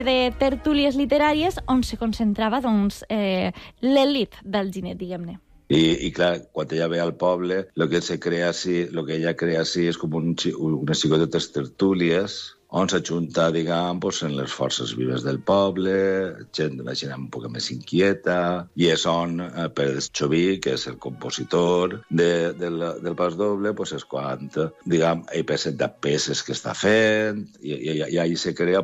de tertúlies literàries on se concentrava doncs, l'elit del Ginet, diguem-ne. I clar, quan ella ve al poble, lo que ella crea així és com unes xicotetes tertúlies on s'ajunta, diguem, en les forces vives del poble, gent un poc més inquieta, i és on Pérez Choví, que és el compositor del pas doble, és quan, diguem, ell presenta peces que està fent, i ahí se crea,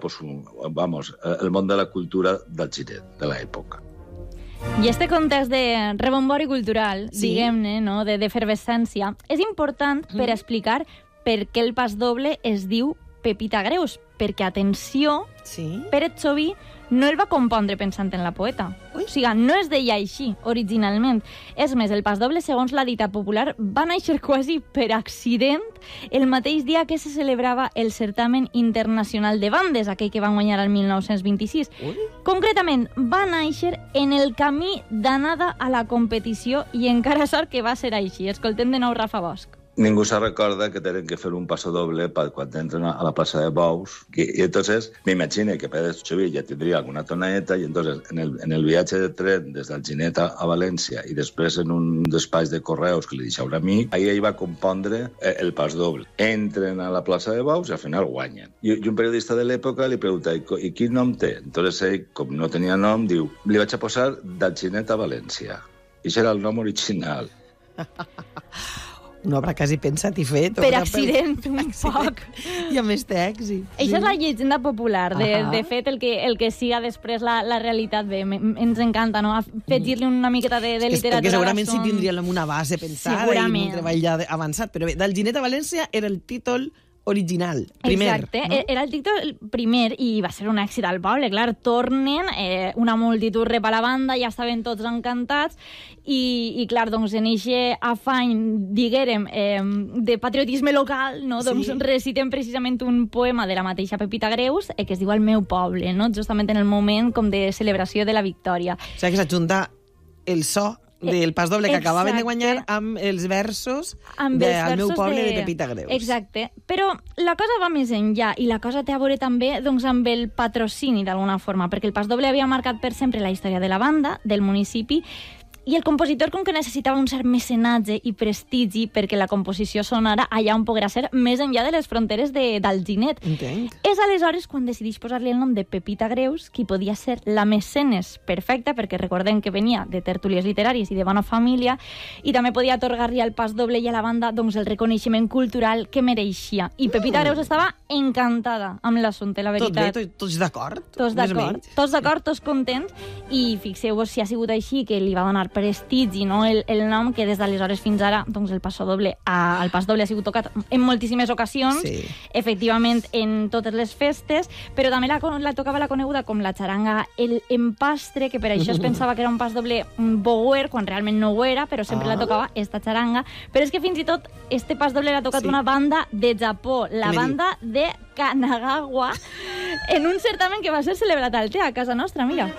el món de la cultura del Ginet, de l'època. I este context de rebombori cultural, diguem-ne, no? d'efervescència, és important per explicar per què el pas doble es diu Pepita Greus, perquè, atenció, Pérez Choví no el va compondre pensant en la poeta. O sigui, no es deia així, originalment. És més, el pas doble, segons la dita popular, va néixer quasi per accident el mateix dia que se celebrava el certamen internacional de bandes, aquell que van guanyar el 1926. Concretament, va néixer en el camí d'anada a la competició i encara sort que va ser així. Escoltem de nou Rafa Bosch. Ningú se recorda que tenen que fer un paso doble quan entren a la plaça de Bous. Y entonces me imagino que Pérez Choví ja tindria alguna toneta i entonces en el viatge de tren des del Ginet a València i després en un despatx de correus que li deixa un amic, ahí ell va compondre el pas doble. Entren a la plaça de Bous i al final guanyen. I un periodista de l'època li pregunta i quin nom té? Entonces ell, com no tenia nom, diu li vaig a posar del Ginet a València. I això era el nom original. Una obra quasi pensat i fet. Per accident, un poc. I a més té èxit. Això és la llegenda popular. De fet, el que siga després la realitat, bé, ens encanta, no? Afegir-li una miqueta de literatura. Perquè segurament sí tindríem una base pensada i un treball ja avançat. Però bé, del Ginet a València era el títol original, primer. Exacte, no? Era el títol primer i va ser un èxit al poble. Clar, tornen, una multitud rep a la banda, ja estaven tots encantats i clar, doncs en eixe afany, diguérem, de patriotisme local, no? Doncs reciten precisament un poema de la mateixa Pepita Greus que es diu El meu poble, no? Justament en el moment com de celebració de la victòria. O sigui que s'ajunta el so del pas doble que acabaven de guanyar amb els versos del meu poble de Pepita Greus. Exacte. Però la cosa va més enllà i la cosa té a veure també doncs, amb el patrocini d'alguna forma, perquè el pas doble havia marcat per sempre la història de la banda, del municipi, i el compositor, com que necessitava un cert mecenatge i prestigi perquè la composició sonara allà on poguera ser, més enllà de les fronteres del Ginet. Entenc. És aleshores quan decideix posar-li el nom de Pepita Greus, qui podia ser la mecenes perfecta, perquè recordem que venia de tertúlies literàries i de bona família, i també podia atorgar-li al pas doble i a la banda doncs, el reconeixement cultural que mereixia. I Pepita Greus estava encantada amb l'assumpte, la veritat. Tot bé, tots d'acord? Tots d'acord, tots contents, i fixeu-vos si ha sigut així, que li va donar prestigi, no? el nom que des d'aleshores fins ara doncs el pas doble ha sigut tocat en moltíssimes ocasions, efectivament en totes les festes, però també la tocava la coneguda com la xaranga El Empastre, que per això es pensava que era un pas doble boguer, quan realment no ho era, però sempre la tocava esta xaranga. Però és que fins i tot este pas doble l'ha tocat una banda de Japó, la banda de Kanagawa, en un certamen que va ser celebrat al TEA, a casa nostra, mira.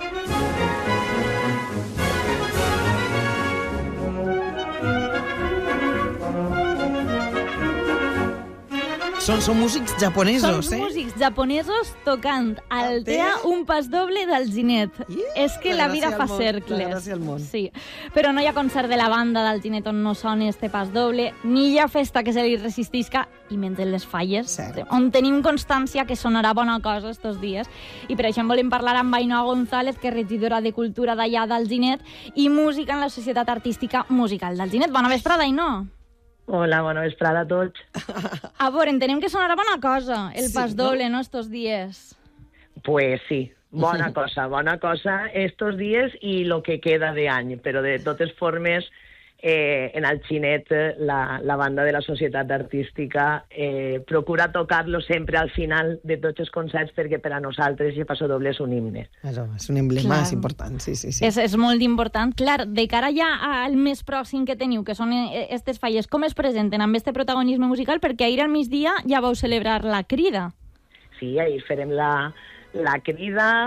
Són músics japonesos, Són músics japonesos tocant al TEA un pas doble del Ginet. És que la vida fa cercles. Sí. Però no hi ha concert de la banda del Ginet on no soni este pas doble, ni hi ha festa que se li resistisca, i menys en les falles, on tenim constància que sonarà bona cosa estos dies. I per això en volem parlar amb Ainhoa González, que és regidora de Cultura d'allà del Ginet i música en la Societat Artística Musical del Ginet. Bona vesprada, Ainhoa. Hola, bona vesprada a tots. A veure, entenem que sonarà bona cosa, el pas doble, no, estos dies? Pues sí, bona cosa estos dies i lo que queda d'any, però de totes formes, en el Ginet, la banda de la Societat Artística procura tocar-lo sempre al final de tots els concerts, perquè per a nosaltres el paso doble és un himne. És un emblema, és important, sí. És molt important. Clar, de cara ja al més pròxim que teniu, que són aquestes falles, com es presenten amb este protagonisme musical? Perquè ahir al migdia ja vau celebrar la Crida. Sí, ahir farem la Crida,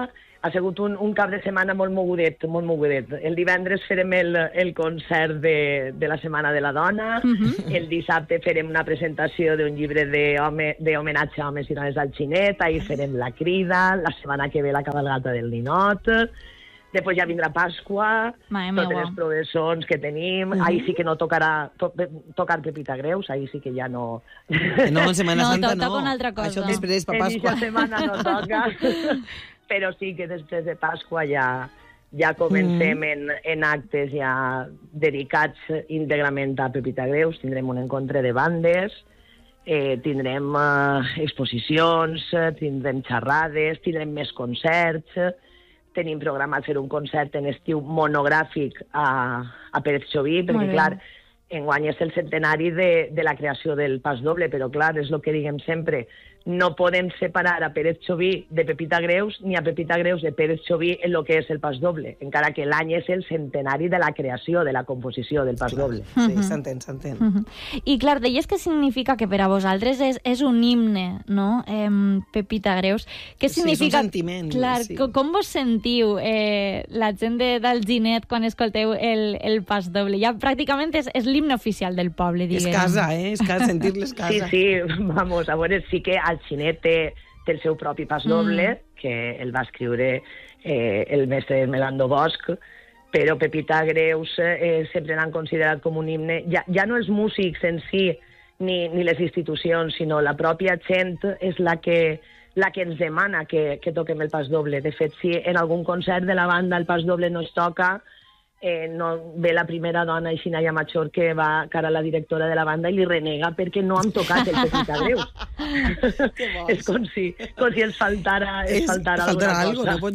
ha sigut un cap de setmana molt mogudet, molt mogudet. El divendres farem el concert de la Setmana de la Dona, el dissabte farem una presentació d'un llibre d'homenatge a homes i dones al Xinet, ahir farem la crida, la setmana que ve la cabalgata del Ninot, després ja vindrà Pasqua, totes les professors que tenim, ahir sí que no tocar Pepita Greus, ahir sí que ja no... No, en Setmana Santa no. Toca una altra cosa. Això després per Pasqua. En setmana no toca, però sí que després de Pasqua ja comencem en actes ja dedicats íntegrament a Pepita Greus. Tindrem un encontre de bandes, tindrem exposicions, tindrem xerrades, tindrem més concerts, tenim programat fer un concert en estiu monogràfic a Pérez Xoví, perquè, clar, enguany és el centenari de la creació del Pas Doble, però, clar, és el que diguem sempre, no podem separar a Pérez Xoví de Pepita Greus ni a Pepita Greus de Pérez Xoví en el que és el Pas Doble, encara que l'any és el centenari de la creació, de la composició del Pas Doble. Sí, s'entén. I, clar, deies que significa que per a vosaltres és un himne, no?, Pepita Greus. Què significa? Sí, és un sentiment. Clar, sí. Com vos sentiu, la gent d'Alginet, quan escolteu el Pas Doble? Ja pràcticament és l'himne oficial del poble, diguem. És casa, és casa, sentir-les casa. Sí, vamos, a veure, sí que Alginet té el seu propi Pas Doble, que el va escriure el mestre Melando Bosch, però Pepita Greus sempre l'han considerat com un himne. Ja no els músics en si, ni les institucions, sinó la pròpia gent és la que ens demana que toquem el Pas Doble. De fet, si en algun concert de la banda el Pas Doble no es toca, no ve la primera dona, Ixinaya Machor, que va cara a la directora de la banda i li renega perquè no han tocat el Pepita Greus. És com si ens faltara alguna cosa. No pot...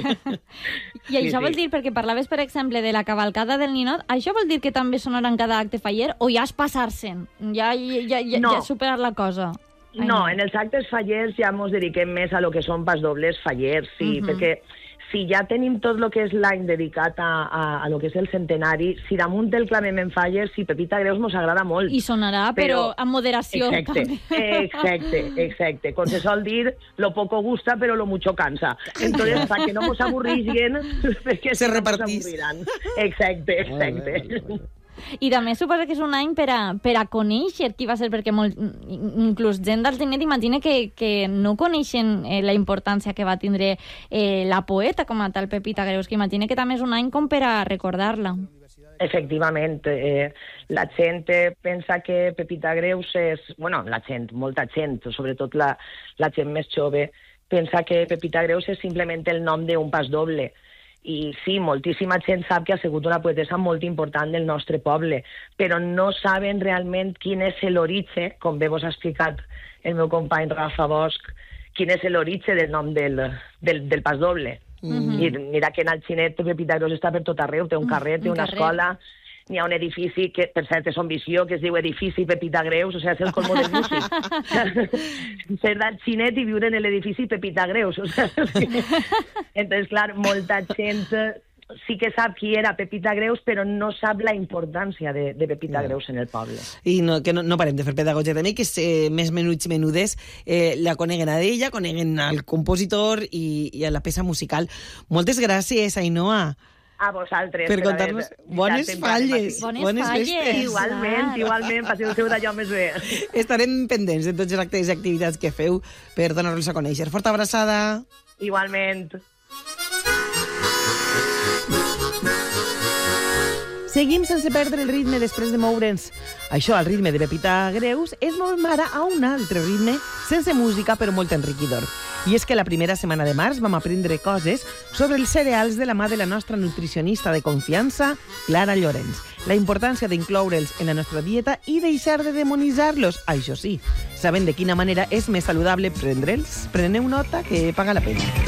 I això vol dir, perquè parlaves, per exemple, de la cavalcada del Ninot, això vol dir que també sonaran cada acte faller o ja és passar-se'n? Ja superar la cosa? No, en els actes fallers ja ens dediquem més a lo que són pasdobles fallers, sí, perquè si ja tenim tot el que és l'any dedicat a lo que és el centenari, si damunt del clamem en fallers, si Pepita Greus mos agrada molt. I sonarà, però amb moderació. Exacte. Com se sol dir, lo poco gusta, però lo mucho cansa. Entonces, para que no mos aburrisguen, perquè se repartís. Exacte. I també suposa que és un any per a conèixer qui va ser, perquè inclús gent d'Alginet imagina que no coneixen la importància que va tindre la poeta com a tal Pepita Greus, que imagina que també és un any com per a recordar-la. Efectivament, la gent pensa que Pepita Greus és... Bueno, la gent, molta gent, sobretot la gent més jove, pensa que Pepita Greus és simplement el nom d'un pas doble. I sí, moltíssima gent sap que ha sigut una poetessa molt important del nostre poble, però no saben realment quin és l'origen, com bé vos ha explicat el meu company Rafa Bosch, quin és l'origen del nom del pas doble. I mira que en Alginet Pepita Greus està per tot arreu, té un carrer, té una escola, n'hi ha un edifici, que per cert és on visió, que es diu edifici Pepita Greus, o sigui, és el colmo del músic. Ser d'Alginet i viure en l'edifici Pepita Greus. O sigui, entonces, clar, molta gent sí que sap qui era Pepita Greus, però no sap la importància de Pepita Greus en el poble. I que no parem de fer pedagogia també, que més menuts i menudes la coneguen a ella, coneguen al compositor i a la peça musical. Moltes gràcies, Ainhoa. A vosaltres. Per contar-nos bones falles. Bones falles. Igualment, passeu d'allò més bé. Estarem pendents de tots els actes i activitats que feu per donar-los a conèixer. Forta abraçada. Igualment. Seguim sense perdre el ritme després de moure'ns. Això, al ritme de Pepita Greus, és movem ara a un altre ritme, sense música, però molt enriquidor. I és que la primera setmana de març vam aprendre coses sobre els cereals de la mà de la nostra nutricionista de confiança, Clara Llorenç. La importància d'incloure'ls en la nostra dieta i deixar de demonitzar-los. Això sí, saben de quina manera és més saludable prendre'ls? Preneu nota que paga la pena.